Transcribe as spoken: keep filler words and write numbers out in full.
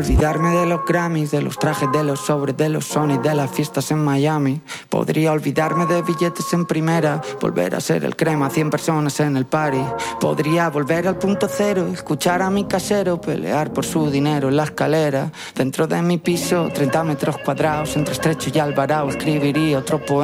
Olvidarme de los Grammys, de los trajes, de los sobres, de los Sony, de las fiestas en Miami. Podría olvidarme de billetes en primera, volver a ser el crema, cien personas en el party. Podría volver al punto cero, escuchar a mi casero pelear por su dinero en la escalera. Dentro de mi piso, treinta metros cuadrados, entre Estrecho y Alvarado, escribiría otro poema.